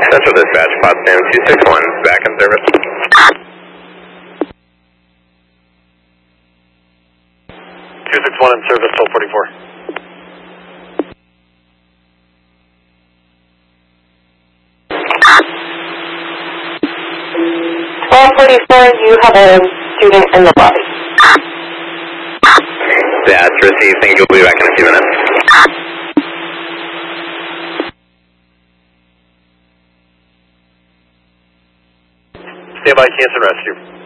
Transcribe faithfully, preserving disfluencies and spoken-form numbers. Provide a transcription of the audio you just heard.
Central Dispatch, Potsdam two six one, back in service. two six one in service, twelve forty-four. twelve forty-four, you have a student in the lobby. That's received. Think you'll be back in a few minutes. Stand by, Canton Rescue.